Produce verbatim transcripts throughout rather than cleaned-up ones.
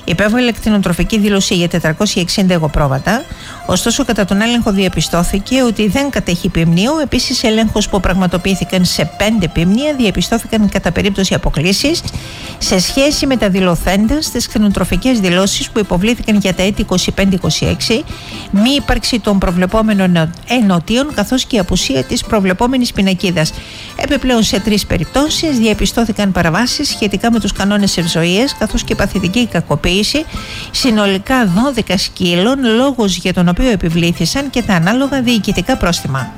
υπέβαλε κτηνοτροφική δήλωση για τετρακόσια εξήντα εγωπρόβατα. Ωστόσο, κατά τον έλεγχο διαπιστώθηκε ότι δεν κατέχει ποιμνίο. Επίσης, έλεγχος που πραγματοποιήθηκαν σε πέντε ποιμνία διαπιστώθηκαν κατά περίπτωση αποκλήσεις σε σχέση με τα δηλωθέντα στις κτηνοτροφικές δηλώσεις που υποβλήθηκαν για τα έτη είκοσι πέντε είκοσι έξι, μη ύπαρξη των προβλεπόμενων ενωτίων καθώς και η απουσία της προβλεπόμενης πινακίδας. Επιπλέον, σε τρεις περιπτώσεις διαπιστώθηκαν παραβάσεις σχετικά με τους κανόνες ευζοίας καθώς και παθητική κακοποίηση συνολικά δώδεκα σκύλων, λόγος για τον οποίο επιβλήθησαν και τα ανάλογα διοικητικά πρόστιμα.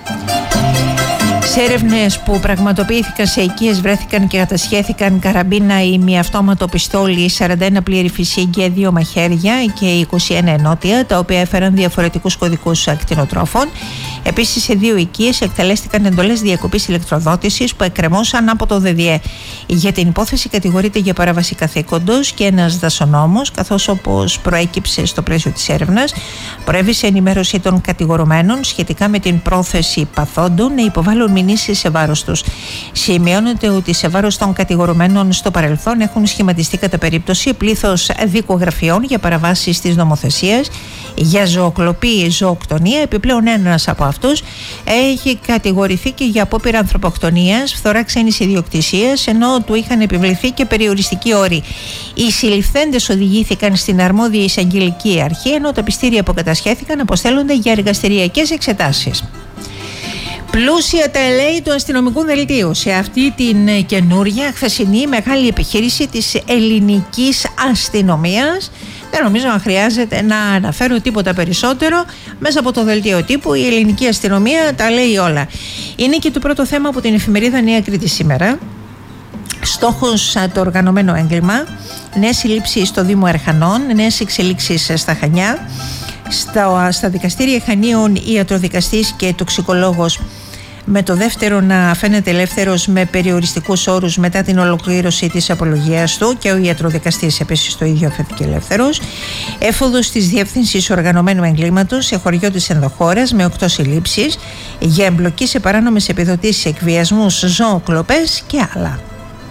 Σε έρευνες που πραγματοποιήθηκαν σε οικίες βρέθηκαν και κατασχέθηκαν καραμπίνα ή μη αυτόματο πιστόλι, σαράντα ένα πλήρη φυσίγγια, δύο μαχαίρια και είκοσι ένα ενότια, τα οποία έφεραν διαφορετικούς κωδικούς ακτινοτρόφων. Επίσης, σε δύο οικίες εκτελέστηκαν εντολές διακοπής ηλεκτροδότησης που εκκρεμώσαν από το ΔΔΕ. Για την υπόθεση κατηγορείται για παράβαση καθήκοντος και ένας δασονόμος, καθώς όπως προέκυψε στο πλαίσιο της έρευνας, προέβη σε ενημέρωση των κατηγορουμένων σχετικά με την πρόθεση παθόντων να υποβάλουν μηνύσεις σε βάρος τους. Σημειώνεται ότι σε βάρος των κατηγορουμένων στο παρελθόν έχουν σχηματιστεί κατά περίπτωση πλήθος δικογραφιών για παραβάσεις της νομοθεσίας για ζωοκλοπή, ζωοκτονία. Επιπλέον, ένας από αυτούς έχει κατηγορηθεί και για απόπειρα ανθρωποκτονίας, φθορά ξένης ιδιοκτησίας, ενώ του είχαν επιβληθεί και περιοριστικοί όροι. Οι συλληφθέντες οδηγήθηκαν στην αρμόδια εισαγγελική αρχή, ενώ τα πιστήρια που κατασχέθηκαν αποστέλλονται για εργαστηριακές εξετάσεις. Πλούσια τα ελέη του αστυνομικού δελτίου σε αυτή την καινούρια χθεσινή μεγάλη επιχείρηση της ελληνικής αστυνομίας. Δεν νομίζω να χρειάζεται να αναφέρω τίποτα περισσότερο. Μέσα από το δελτίο τύπου η ελληνική αστυνομία τα λέει όλα. Είναι και το πρώτο θέμα από την εφημερίδα Νέα Κρήτη σήμερα. Στόχος το οργανωμένο έγκλημα, νέες συλλήψεις στο Δήμο Ερχανών, νέες εξελίξεις στα Χανιά. Στα, στα δικαστήρια Χανίων η ιατροδικαστής και τοξικολόγος, με το δεύτερο να φαίνεται ελεύθερος με περιοριστικούς όρους μετά την ολοκλήρωση της απολογίας του, και ο ιατροδικαστής επίσης το ίδιο αφέθηκε ελεύθερος. Έφοδος της Διεύθυνσης Οργανωμένου Εγκλήματος σε χωριό της ενδοχώρας με οκτώ συλλήψεις για εμπλοκή σε παράνομες επιδοτήσεις, εκβιασμούς, ζωοκλοπές και άλλα.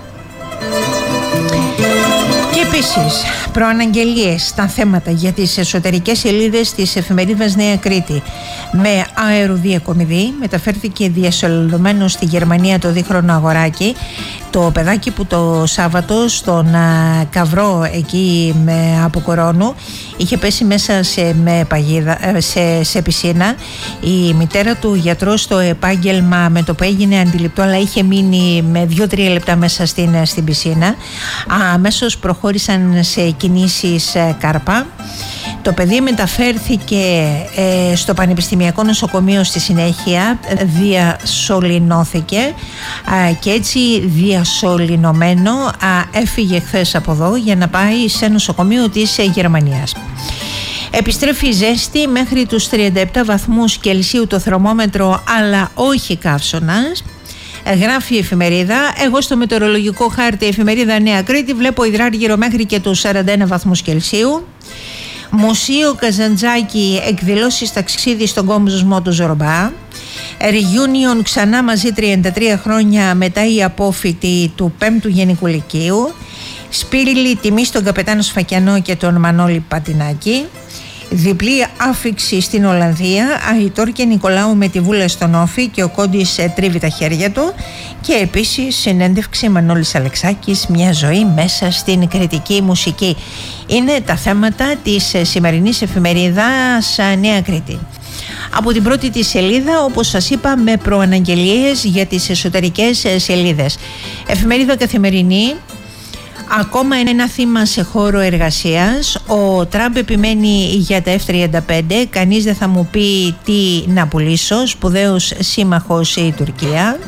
Και επίσης προαναγγελίες στα θέματα για τις εσωτερικές σελίδες της εφημερίδας Νέα Κρήτη. Με αεροδιακομιδή μεταφέρθηκε διασωλωμένο στη Γερμανία το δίχρονο αγοράκι, το παιδάκι που το Σάββατο στον α, Καυρό εκεί με, από κορώνου είχε πέσει μέσα σε, με παγίδα, σε, σε πισίνα. Η μητέρα του, γιατρός στο επάγγελμα, με το που έγινε αντιληπτό, αλλά είχε μείνει με δύο τρία λεπτά μέσα στην, στην πισίνα. Αμέσως προχώρησαν σε κινήσεις κάρπα. Το παιδί μεταφέρθηκε ε, στο Πανεπιστημιακό Νοσοκομείο στη συνέχεια, διασωληνώθηκε α, και έτσι διασωληνωμένο α, έφυγε χθες από εδώ για να πάει σε νοσοκομείο της Γερμανίας. Επιστρέφει η ζέστη μέχρι τους τριάντα επτά βαθμούς Κελσίου το θερμόμετρο, αλλά όχι καύσωνας. Γράφει η εφημερίδα. Εγώ στο μετεωρολογικό χάρτη εφημερίδα Νέα Κρήτη βλέπω υδράργυρο μέχρι και τους σαράντα ένα βαθμούς Κελσίου. Μουσείο Καζαντζάκη, εκδηλώσεις ταξίδι στον κόσμο του Ζορμπά. Reunion ξανά μαζί τριάντα τρία χρόνια μετά η απόφοιτη του πέμπτου Γενικού Λυκείου. Σπύριλη τιμή στον καπετάνο Σφακιανό και τον Μανώλη Πατινάκη. Διπλή άφιξη στην Ολλανδία, Αϊτόρ και Νικολάου με τη βούλα στον Όφη και ο Κόντις τρίβει τα χέρια του. Και επίσης συνέντευξη Μανώλης Αλεξάκης, μια ζωή μέσα στην κριτική μουσική. Είναι τα θέματα της σημερινής εφημερίδας Νέα Κρήτη. Από την πρώτη της σελίδα, όπως σας είπα, με προαναγγελίες για τις εσωτερικές σελίδες. Εφημερίδα Καθημερινή. Ακόμα ένα θύμα σε χώρο εργασίας. Ο Τραμπ επιμένει για τα εφ τριάντα πέντε. Κανείς δεν θα μου πει τι να πουλήσω. Σπουδαίος σύμμαχος η Τουρκία.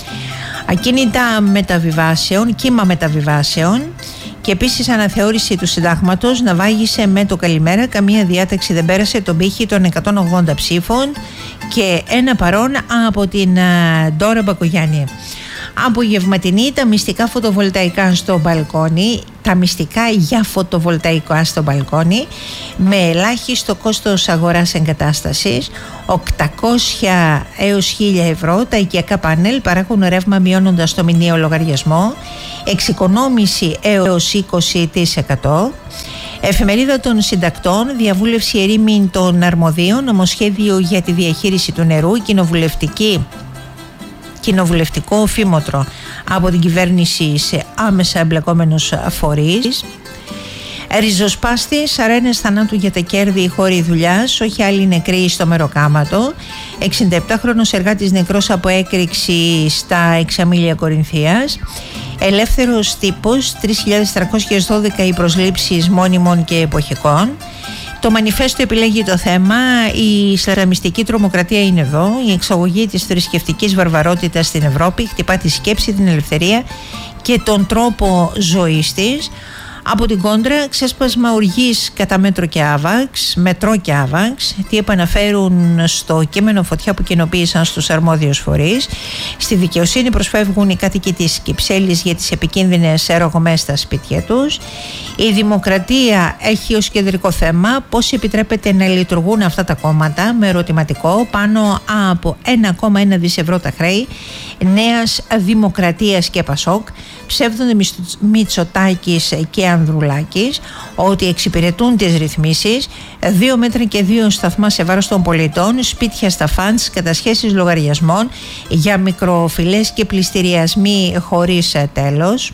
Ακίνητα μεταβιβάσεων, κύμα μεταβιβάσεων. Και επίσης αναθεώρηση του συντάγματος να βάγισε με το καλημέρα. Καμία διάταξη δεν πέρασε τον πύχη των εκατόν ογδόντα ψήφων. Και ένα παρόν από την Ντόρα Μπακογιάννη. Απογευματινή, τα μυστικά φωτοβολταϊκά στο μπαλκόνι, τα μυστικά για φωτοβολταϊκά στο μπαλκόνι, με ελάχιστο κόστος αγοράς εγκατάστασης, οκτακόσια έως χίλια ευρώ. Τα οικιακά πάνελ παράγουν ρεύμα μειώνοντας το μηνιαίο λογαριασμό, εξοικονόμηση έως είκοσι τοις εκατό. Εφημερίδα των Συντακτών, διαβούλευση ερήμην των αρμοδίων, νομοσχέδιο για τη διαχείριση του νερού, κοινοβουλευτική, κοινοβουλευτικό φήμοτρο από την κυβέρνηση σε άμεσα εμπλεκόμενους φορείς. Ριζοσπάστης, αρένες θανάτου για τα κέρδη χώροι δουλειάς, όχι άλλοι νεκροί στο Μεροκάματο. εξήντα επτάχρονος εργάτης νεκρός από έκρηξη στα Εξαμήλια Κορινθίας. Ελεύθερος τύπος, τρεις χιλιάδες τριακόσιες δώδεκα οι προσλήψεις μόνιμων και εποχικών. Το μανιφέστο επιλέγει το θέμα «Η Ισλαμιστική τρομοκρατία είναι εδώ, η εξαγωγή της θρησκευτικής βαρβαρότητας στην Ευρώπη χτυπά τη σκέψη, την ελευθερία και τον τρόπο ζωής της». Από την κόντρα, ξέσπασμα οργής κατά μέτρο και άβαξ, μετρό και άβαξ, τι επαναφέρουν στο κείμενο φωτιά που κοινοποίησαν στους αρμόδιους φορείς. Στη δικαιοσύνη προσφεύγουν οι κάτοικοι της Κυψέλης για τις επικίνδυνες ρογμές στα σπίτια τους. Η δημοκρατία έχει ως κεντρικό θέμα πώς επιτρέπεται να λειτουργούν αυτά τα κόμματα, με ερωτηματικό πάνω από ένα κόμμα ένα δισεκατομμύρια ευρώ τα χρέη Νέας Δημοκρατίας και Πασόκ, ψεύδονται Μητσοτάκης και Ανδρουλάκης ότι εξυπηρετούν τις ρυθμίσεις, δύο μέτρα και δύο σταθμά σε βάρος των πολιτών, σπίτια στα φαντς, κατασχέσεις λογαριασμών για μικροφιλές και πληστηριασμοί χωρίς τέλος.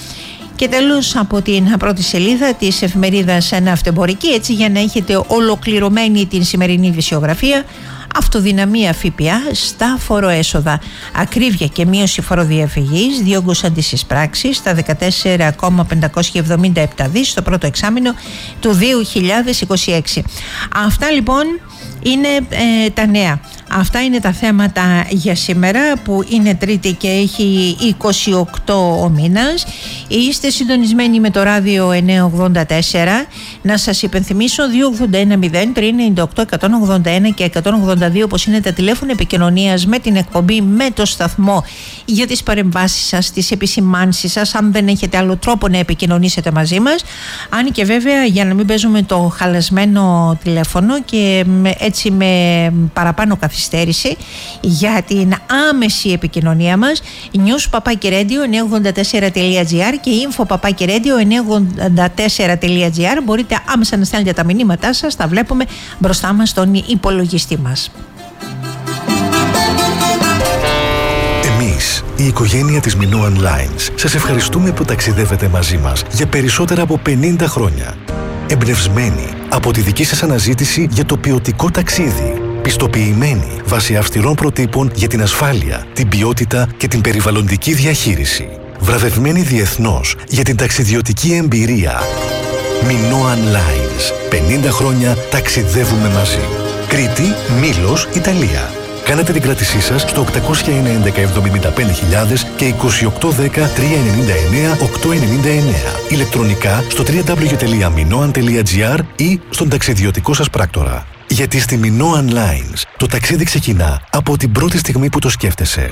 Και τέλος, από την πρώτη σελίδα της εφημερίδας Ναυτεμπορική, έτσι για να έχετε ολοκληρωμένη την σημερινή ειδησιογραφία, αυτοδυναμία ΦΠΑ στα φοροέσοδα. Ακρίβεια και μείωση φοροδιαφυγής διόγκωσαν τις εισπράξεις στα δεκατέσσερα χιλιάδες πεντακόσια εβδομήντα επτά δις στο πρώτο εξάμηνο του δύο χιλιάδες είκοσι έξι. Αυτά λοιπόν είναι ε, τα νέα. Αυτά είναι τα θέματα για σήμερα, που είναι Τρίτη και έχει είκοσι οκτώ ο μήνας. Είστε συντονισμένοι με το ράδιο εννιακόσια ογδόντα τέσσερα. Να σας υπενθυμίσω δύο ογδόντα ένα μηδέν τρία εννιά οκτώ εκατόν ογδόντα ένα και εκατόν ογδόντα δύο, όπως είναι τα τηλέφωνα επικοινωνίας με την εκπομπή, με το σταθμό, για τις παρεμβάσεις σας, τις επισημάνσεις σας, αν δεν έχετε άλλο τρόπο να επικοινωνήσετε μαζί μας. Αν και βέβαια, για να μην παίζουμε το χαλασμένο τηλέφωνο και με, έτσι με παραπάνω καθυστέρηση, για την άμεση επικοινωνία μας, news παπάκι radio εννιακόσια ογδόντα τέσσερα τελεία τζι άρ και info παπάκι radio εννιακόσια ογδόντα τέσσερα τελεία τζι άρ. Μπορείτε άμεσα να στέλνετε τα μηνύματά σας, τα βλέπουμε μπροστά μας στον υπολογιστή μας. Εμείς, η οικογένεια της Minoan Lines, σας ευχαριστούμε που ταξιδεύετε μαζί μας για περισσότερα από πενήντα χρόνια. Εμπνευσμένοι από τη δική σας αναζήτηση για το ποιοτικό ταξίδι. Πιστοποιημένοι βάσει αυστηρών προτύπων για την ασφάλεια, την ποιότητα και την περιβαλλοντική διαχείριση. Βραβευμένοι διεθνώς για την ταξιδιωτική εμπειρία. Minoan Lines. πενήντα χρόνια ταξιδεύουμε μαζί. Κρήτη, Μήλος, Ιταλία. Κάνετε την κράτησή σας στο οκτακόσια ένα ένα εβδομήντα πέντε χιλιάδες και είκοσι οκτώ δέκα τριακόσια ενενήντα εννέα οκτακόσια ενενήντα εννέα. Ηλεκτρονικά στο double-u double-u double-u τελεία minoan τελεία τζι άρ ή στον ταξιδιωτικό σας πράκτορα. Γιατί στη Minoan Lines το ταξίδι ξεκινά από την πρώτη στιγμή που το σκέφτεσαι.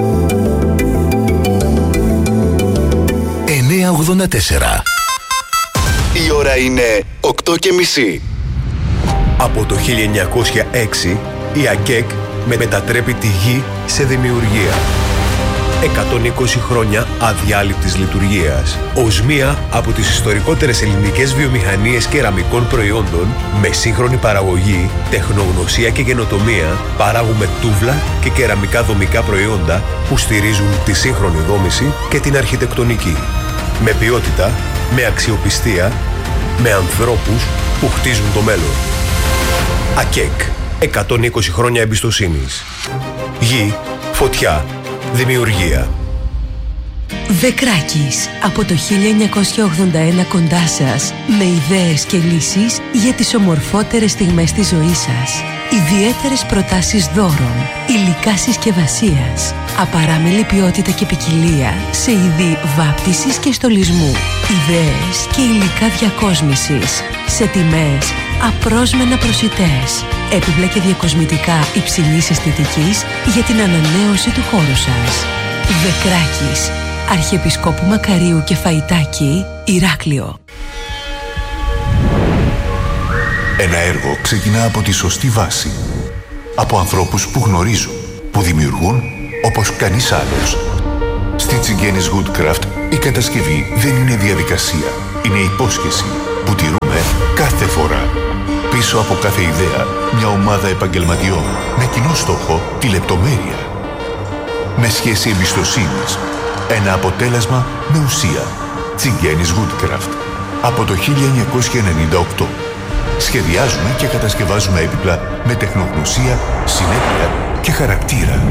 εννιακόσια ογδόντα τέσσερα. Η ώρα είναι οκτώ και μισή. Από το χίλια εννιακόσια έξι η ΑΚΕΚ με μετατρέπει τη γη σε δημιουργία. εκατόν είκοσι χρόνια αδιάλειπτης λειτουργίας. Ως μία από τις ιστορικότερες ελληνικές βιομηχανίες κεραμικών προϊόντων, με σύγχρονη παραγωγή, τεχνογνωσία και καινοτομία, παράγουμε τούβλα και κεραμικά δομικά προϊόντα που στηρίζουν τη σύγχρονη δόμηση και την αρχιτεκτονική. Με ποιότητα, με αξιοπιστία, με ανθρώπους που χτίζουν το μέλλον. ΑΚΕΚ. εκατόν είκοσι χρόνια εμπιστοσύνης. Γη, φωτιά, δημιουργία. Δεκράκης, από το χίλια εννιακόσια ογδόντα ένα κοντά σας, με ιδέες και λύσεις για τις ομορφότερες στιγμές της ζωής σας. Ιδιαίτερες προτάσεις δώρων, υλικά συσκευασίας, απαράμιλη ποιότητα και ποικιλία σε είδη βάπτισης και στολισμού, ιδέες και υλικά διακόσμησης, σε τιμές απρόσμενα προσιτές, έπιπλα και διακοσμητικά υψηλής αισθητικής για την ανανέωση του χώρου σας. Δεκράκης, Αρχιεπισκόπου Μακαρίου και Φαϊτάκη, Ηράκλειο. Ένα έργο ξεκινά από τη σωστή βάση. Από ανθρώπους που γνωρίζουν, που δημιουργούν όπως κανείς άλλος. Στη Τσιγκένης Woodcraft η κατασκευή δεν είναι διαδικασία. Είναι υπόσχεση που τηρούμε Πίσω από κάθε ιδέα, μια ομάδα επαγγελματιών με κοινό στόχο τη λεπτομέρεια. Με σχέση εμπιστοσύνης, ένα αποτέλεσμα με ουσία. Τσιγκένης Woodcraft. Από το χίλια εννιακόσια ενενήντα οκτώ. Σχεδιάζουμε και κατασκευάζουμε έπιπλα με τεχνογνωσία, συνέπεια και χαρακτήρα.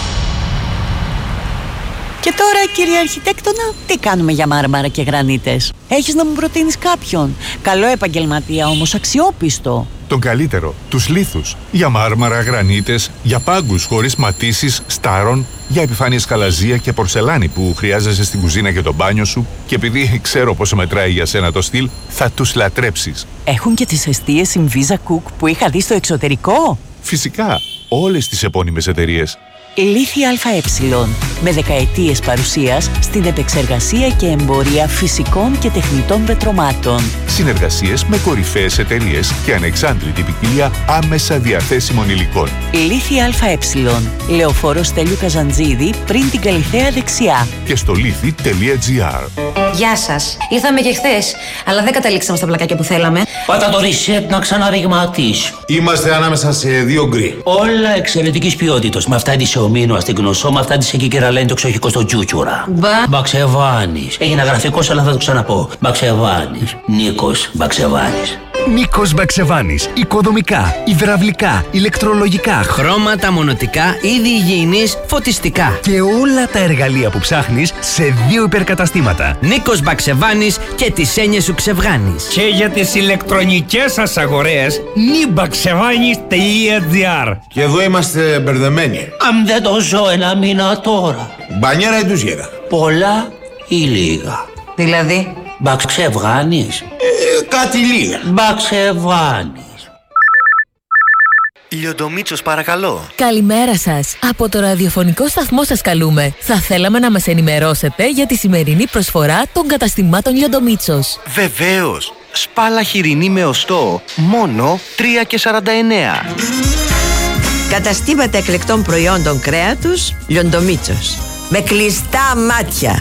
Και τώρα, κύριε Αρχιτέκτονα, τι κάνουμε για μάρμαρα και γρανίτες? Έχεις να μου προτείνεις κάποιον? Καλό επαγγελματία όμως, αξιόπιστο. Τον καλύτερο, τους λίθους. Για μάρμαρα, γρανίτες, για πάγκους χωρίς ματίσεις, στάρων, για επιφάνειες καλαζία και πορσελάνη που χρειάζεσαι στην κουζίνα και το μπάνιο σου, και επειδή ξέρω πόσο μετράει για σένα το στυλ, θα τους λατρέψεις. Έχουν και τις εστίες Inviza Cook που είχα δει στο εξωτερικό. Φυσικά, όλες τις επώνυμες εταιρείες. Λίθη ΑΕ, με δεκαετίες παρουσίας στην επεξεργασία και εμπορία φυσικών και τεχνητών πετρωμάτων. Συνεργασίες με κορυφαίες εταιρείες και ανεξάντλητη ποικιλία άμεσα διαθέσιμων υλικών. Λίθη ΑΕ, Λεωφόρος Στέλιου Καζαντζίδη, πριν την Καλιθέα δεξιά. Και στο λίθη τελεία τζι άρ. Γεια σας. Ήρθαμε και χθες, αλλά δεν καταλήξαμε στα πλακάκια που θέλαμε. Πάτα το reset να ξαναριγματίσει. Είμαστε ανάμεσα σε δύο γκρι. Όλα εξαιρετικής ποιότητας. Με αυτά τη σε ομίνο στην γνωσό, με αυτά τη σε κικεραλένη το ξοχικό στο τζούτσουρα. Μπα. Μπαξεβάνης. Έγινα γραφικός, αλλά θα το ξαναπώ. Μπαξεβάνης. Νίκος Μπαξεβάνης. Νίκος Μπαξεβάνης. Οικοδομικά, υδραυλικά, ηλεκτρολογικά, χρώματα, μονοτικά, είδη υγιεινής, φωτιστικά. Και όλα τα εργαλεία που ψάχνεις σε δύο υπερκαταστήματα. Νίκος Μπαξεβάνης και τις έννοιες σου ξεβγάνεις. Και για τις ηλεκτρονικές σας αγορές, νιμπαξεβάνης τελεία τζι άρ. Και εδώ είμαστε μπερδεμένοι. Αν δεν το ζω ένα μήνα τώρα. Μπανιέρα ή ντουζιέρα? Πολλά ή λίγα? Δηλαδή? Μπαξεβάνης. Ε, κάτι λίγα. Μπαξεβάνης. Λιοντομίτσος, παρακαλώ. Καλημέρα σας. Από το ραδιοφωνικό σταθμό σας καλούμε. Θα θέλαμε να μας ενημερώσετε για τη σημερινή προσφορά των καταστημάτων Λιοντομίτσος. Βεβαίως. Σπάλα χοιρινή με οστό, μόνο τρία και σαράντα εννέα. Καταστήματα εκλεκτών προϊόντων κρέατος Λιοντομίτσος. Με κλειστά μάτια.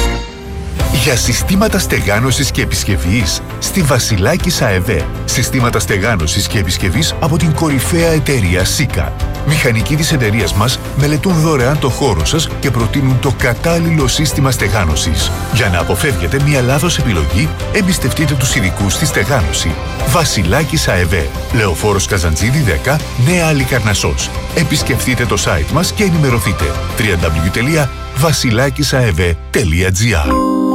Για συστήματα στεγάνωσης και επισκευής στη Βασιλάκης ΑΕΒ. Συστήματα στεγάνωσης και επισκευής από την κορυφαία εταιρεία Σίκα. Μηχανικοί της εταιρείας μας μελετούν δωρεάν το χώρο σας και προτείνουν το κατάλληλο σύστημα στεγάνωσης. Για να αποφεύγετε μια λάθος επιλογή, εμπιστευτείτε τους ειδικούς στη στεγάνωση. Βασιλάκης ΑΕΒ. Λεωφόρος Καζαντζίδη δέκα, Νέα Αλικαρνασσός. Επισκεφτείτε το site μας και ενημερωθείτε. double-u double-u double-u τελεία βασιλάκισαεβ τελεία τζι άρ.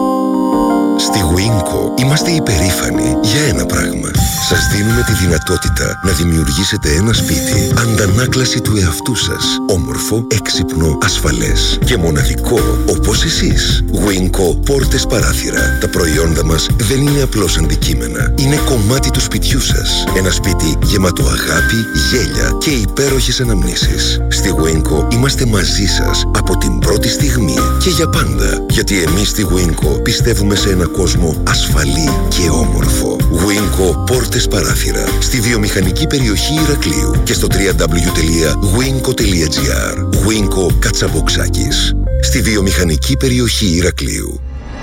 Στη Winco είμαστε υπερήφανοι για ένα πράγμα. Σας δίνουμε τη δυνατότητα να δημιουργήσετε ένα σπίτι αντανάκλαση του εαυτού σας. Όμορφο, έξυπνο, ασφαλές και μοναδικό όπως εσείς. Winco πόρτες παράθυρα. Τα προϊόντα μας δεν είναι απλώς αντικείμενα. Είναι κομμάτι του σπιτιού σας. Ένα σπίτι γεμάτο αγάπη, γέλια και υπέροχες αναμνήσεις. Στη Winco είμαστε μαζί σας από την πρώτη στιγμή και για πάντα. Γιατί εμείς στη Winco πιστεύουμε σε ένα κόσμο ασφαλή και όμορφο. Winco πόρτες παράθυρα στη βιομηχανική περιοχή Ηρακλείου και στο double-u double-u double-u τελεία winco τελεία τζι άρ. Winco Κατσαβοξάκης στη βιομηχανική περιοχή Ηρακλείου.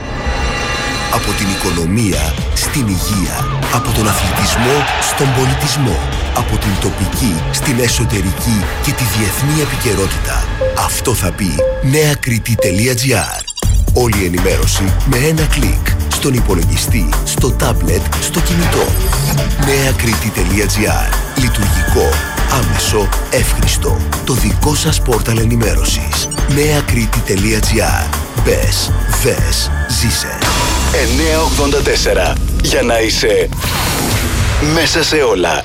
Από την οικονομία στην υγεία, από τον αθλητισμό στον πολιτισμό, από την τοπική στην εσωτερική και τη διεθνή επικαιρότητα. Αυτό θα πει νέα κρήτη τελεία τζι άρ. Όλη η ενημέρωση με ένα κλικ. Στον υπολογιστή, στο τάμπλετ, στο κινητό. νέα κρήτη τελεία τζι άρ. Λειτουργικό, άμεσο, εύχριστο. Το δικό σας πόρταλ ενημέρωσης. νέα κρήτη τελεία τζι άρ. Μπες, δες, ζήσε. εννιακόσια ογδόντα τέσσερα. Για να είσαι μέσα σε όλα.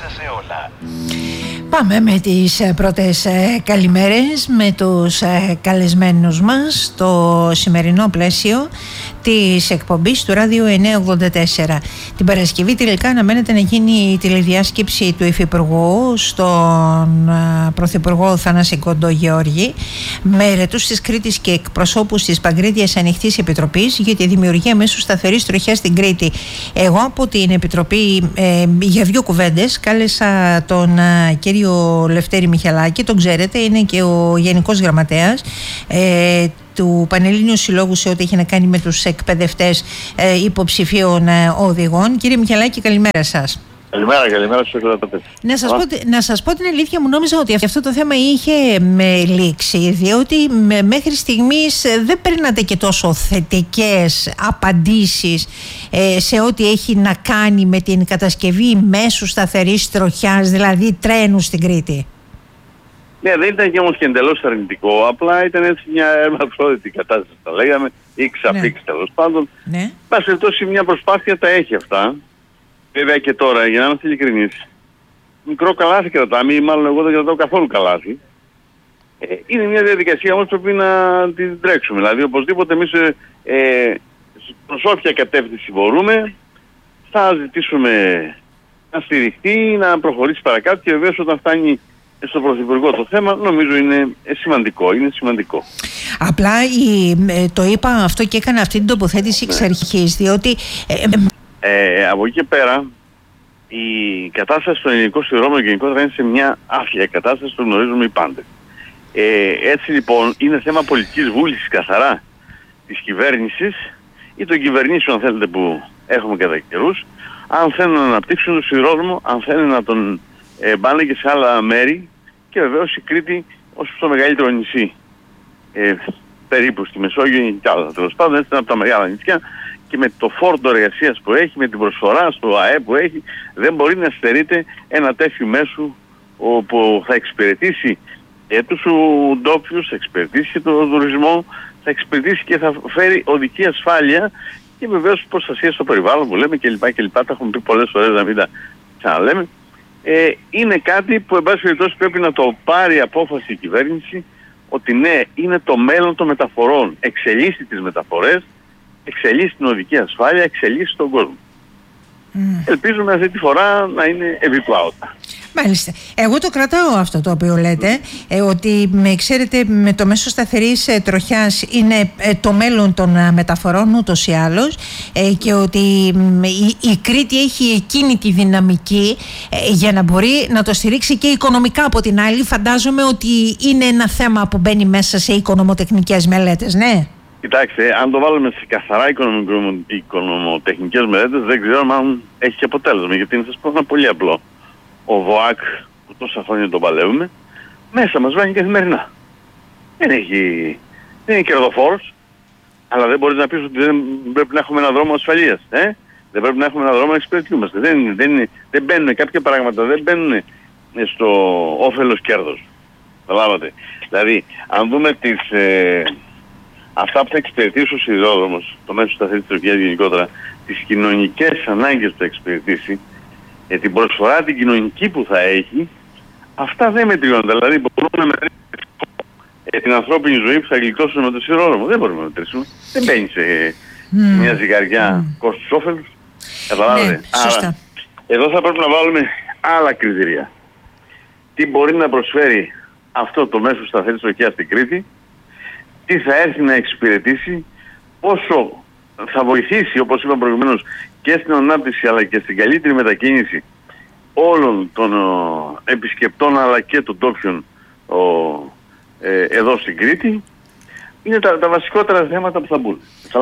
Πάμε με τις πρώτες καλημέρες με τους καλεσμένους μας στο σημερινό πλαίσιο της εκπομπής του Ράδιο εννιακόσια ογδόντα τέσσερα. Την Παρασκευή τελικά αναμένεται να γίνει η τηλεδιάσκεψη του Υφυπουργού στον Πρωθυπουργό Θανάση Κοντογεώργη με ερετούς της Κρήτης και εκπροσώπους της Παγκρίτιας Ανοιχτής Επιτροπής για τη δημιουργία μέσω σταθερής τροχιάς στην Κρήτη. Εγώ από την Επιτροπή ε, για δύο κουβέντες κάλεσα τον ε, κύριο Λευτέρη Μιχαλάκη, τον ξέρετε, είναι και ο Γενικός Γραμματέας ε, του Πανελλήνιου Συλλόγου σε ό,τι έχει να κάνει με τους εκπαιδευτές ε, υποψηφίων ε, οδηγών. Κύριε Μιχαλάκη, καλημέρα σας. Καλημέρα, καλημέρα στους εκδοτές. Να σας, πω, να σας πω την αλήθεια, μου νόμιζα ότι αυτό το θέμα είχε με λήξει, διότι με, μέχρι στιγμής δεν παίρνατε και τόσο θετικές απαντήσεις ε, σε ό,τι έχει να κάνει με την κατασκευή μέσου σταθερής τροχιάς, δηλαδή τρένου στην Κρήτη. Ναι, δεν ήταν και όμως και εντελώς αρνητικό, απλά ήταν έτσι μια ερμαφρόδιτη κατάσταση, τα λέγαμε, ή ξαφίξει ναι. τέλος πάντων. Ναι. Πάση περιπτώσει μια προσπάθεια τα έχει αυτά. Βέβαια και τώρα, για να είμαστε ειλικρινείς, μικρό καλάθι κρατάμε, ή μάλλον εγώ δεν κρατάω καθόλου καλάθι. Ε, είναι μια διαδικασία όμως που πρέπει να την τρέξουμε. Δηλαδή, οπωσδήποτε εμείς ε, προς όποια κατεύθυνση μπορούμε, θα ζητήσουμε να στηριχτεί, να προχωρήσει παρακάτω και βεβαίως όταν φτάνει στο Πρωθυπουργό το θέμα, νομίζω είναι σημαντικό, είναι σημαντικό. Απλά η, το είπα αυτό και έκανα αυτή την τοποθέτηση εξ αρχής, διότι... Ε, Ε, από εκεί και πέρα, η κατάσταση στο ελληνικό σιδηρόδρομο γενικότερα είναι σε μια άθλια κατάσταση, το γνωρίζουμε οι πάντες. Ε, έτσι λοιπόν είναι θέμα πολιτικής βούλησης καθαρά της κυβέρνησης ή των κυβερνήσεων, αν θέλετε, που έχουμε κατά καιρούς, αν θέλουν να αναπτύξουν το σιδηρόδρομο, αν θέλουν να τον ε, πάνε και σε άλλα μέρη, και βεβαίως η Κρήτη ως το μεγαλύτερο νησί ε, περίπου στη Μεσόγειο και άλλα. Τέλος πάντων, έτσι είναι από τα μεγάλα νησιά. Και με το φόρτο εργασίας που έχει, με την προσφορά στο ΑΕΠ που έχει, δεν μπορεί να στερείται ένα τέτοιο μέσο που θα εξυπηρετήσει και τους ντόπιους, θα εξυπηρετήσει και τον τουρισμό, θα εξυπηρετήσει και θα φέρει οδική ασφάλεια και βεβαίως προστασία στο περιβάλλον που λέμε κλπ. κλπ. Τα έχουμε πει πολλές φορές, να μην τα ξαναλέμε. Ε, είναι κάτι που εν πάση περιπτώσει πρέπει να το πάρει απόφαση η κυβέρνηση, ότι ναι, είναι το μέλλον των μεταφορών. Εξελίσσει τις μεταφορές, εξελίσσει την οδική ασφάλεια, εξελίσσει τον κόσμο. Mm. Ελπίζουμε αυτή τη φορά να είναι επιπλάωτα. Μάλιστα. Εγώ το κρατάω αυτό το οποίο λέτε, ε, ότι με, ξέρετε, με το μέσο σταθερής ε, τροχιάς είναι ε, το μέλλον των ε, μεταφορών ούτως ή άλλως, ε, και ότι ε, η, η Κρήτη έχει εκείνη τη δυναμική ε, για να μπορεί να το στηρίξει και οικονομικά. Από την άλλη φαντάζομαι ότι είναι ένα θέμα που μπαίνει μέσα σε οικονομοτεχνικές μελέτες, ναι. Κοιτάξτε, αν το βάλουμε σε καθαρά οικονομοτεχνικές μελέτες, δεν ξέρω αν έχει και αποτέλεσμα. Γιατί να σας πω ένα πολύ απλό. Ο ΒΟΑΚ, που τόσα χρόνια τον παλεύουμε, μέσα μας βάζει καθημερινά. Δεν έχει, δεν είναι κερδοφόρος, αλλά δεν μπορείς να πεις ότι δεν πρέπει να έχουμε ένα δρόμο ασφαλείας. Ε? Δεν πρέπει να έχουμε ένα δρόμο να εξυπηρετούμαστε. Δεν, δεν, δεν μπαίνουν κάποια πράγματα, δεν μπαίνουν στο όφελος κέρδος. Καταλάβατε. Δηλαδή, αν δούμε τις... Ε, αυτά που θα εξυπηρετήσει ο σιδηρόδρομος, το μέσο σταθερής τροχιάς γενικότερα, τις κοινωνικές ανάγκες που θα εξυπηρετήσει, ε, την προσφορά την κοινωνική που θα έχει, αυτά δεν μετριώνται. Δηλαδή μπορούμε να μετρήσουμε ε, την ανθρώπινη ζωή που θα γλιτώσουμε με το σιδηρόδρομο. Δεν μπορούμε να μετρήσουμε. Δεν μπαίνει σε mm. μια ζυγαριά mm. κόστους όφελους. Καταλάβατε. Ναι, άρα, εδώ θα πρέπει να βάλουμε άλλα κριτήρια. Τι μπορεί να προσφέρει αυτό το μέσο σταθερής τροχιάς στην Κρήτη, τι θα έρθει να εξυπηρετήσει, πόσο θα βοηθήσει, όπως είπα προηγουμένως, και στην ανάπτυξη αλλά και στην καλύτερη μετακίνηση όλων των ο, επισκεπτών αλλά και των τόπιων ο, ε, εδώ στην Κρήτη. Είναι τα, τα βασικότερα θέματα που θα μπουν.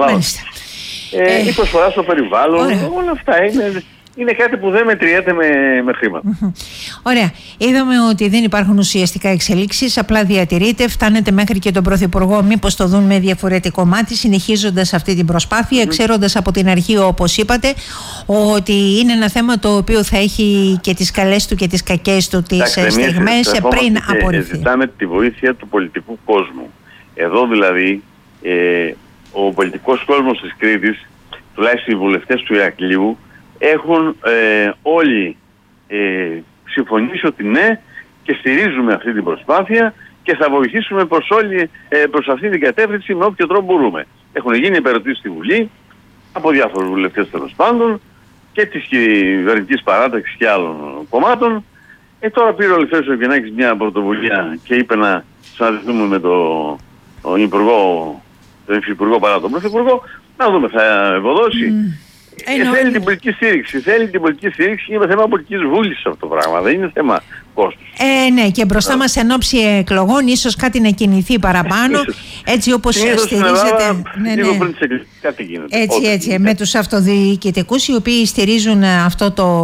Ε, ε, η προσφορά στο περιβάλλον, ωραία. Όλα αυτά είναι... Είναι κάτι που δεν μετριέται με, με χρήματα. Ωραία. Είδαμε ότι δεν υπάρχουν ουσιαστικά εξελίξεις, απλά διατηρείται, φτάνετε μέχρι και τον Πρωθυπουργό. Μήπως το δουν με διαφορετικό μάτι, συνεχίζοντας αυτή την προσπάθεια, mm. ξέροντας από την αρχή, όπως είπατε, ότι είναι ένα θέμα το οποίο θα έχει και τις καλές του και τις κακές του τις στιγμές πριν απορριφθεί. Ζητάμε τη βοήθεια του πολιτικού κόσμου. Εδώ δηλαδή ε, ο πολιτικός κόσμος της Κρήτης, τουλάχιστον οι βουλευτές του Ηρακλείου, έχουν ε, όλοι ε, συμφωνήσει ότι ναι και στηρίζουμε αυτή την προσπάθεια και θα βοηθήσουμε προς, όλη, ε, προς αυτή την κατεύθυνση με όποιο τρόπο μπορούμε. Έχουν γίνει επερωτήσεις στη Βουλή από διάφορους βουλευτές τέλος πάντων και της κυβερνητικής παράταξης και άλλων κομμάτων. Ε, τώρα πήρε ο Ελευθέριος Ευγενάκης μια πρωτοβουλία και είπε να συναντηθούμε με τον το Υπουργό, τον Υφυπουργό παρά τον Πρωθυπουργό, να δούμε θα ευωδώσει. Mm. Ε, θέλει την πολιτική στήριξη. Θέλει την πολιτική στήριξη. Είναι θέμα πολιτικής βούλησης αυτό το πράγμα. Δεν είναι θέμα κόστους. Ε, ναι, και μπροστά μας εν ώψη εκλογών ίσως κάτι να κινηθεί παραπάνω. Έτσι όπως στηρίζεται. Ναι, ναι. Κάτι γίνεται. Έτσι, έτσι. Με τους αυτοδιοικητικούς οι οποίοι στηρίζουν αυτό το